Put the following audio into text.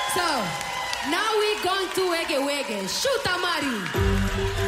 So, now we going to Wege Wege. Shoot, Amari.